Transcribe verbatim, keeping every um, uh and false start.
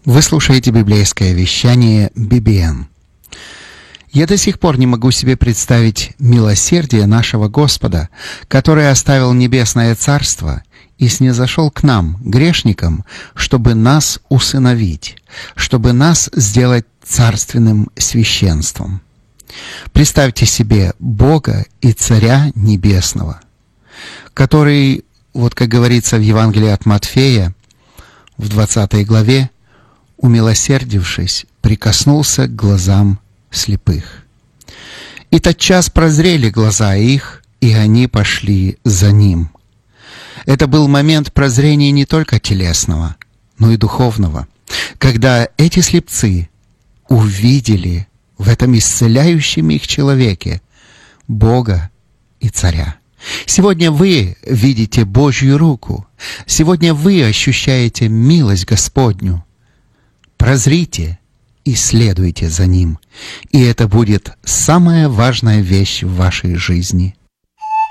Вы слушаете библейское вещание би би эм. Я до сих пор не могу себе представить милосердие нашего Господа, который оставил небесное царство и снизошел к нам, грешникам, чтобы нас усыновить, чтобы нас сделать царственным священством. Представьте себе Бога и Царя Небесного, который, вот как говорится в Евангелии от Матфея, в двадцатой главе, умилосердившись, прикоснулся к глазам слепых. И тотчас прозрели глаза их, и они пошли за ним. Это был момент прозрения не только телесного, но и духовного, когда эти слепцы увидели в этом исцеляющем их человеке Бога и Царя. Сегодня вы видите Божью руку. Сегодня вы ощущаете милость Господню. Прозрите и следуйте за Ним. И это будет самая важная вещь в вашей жизни.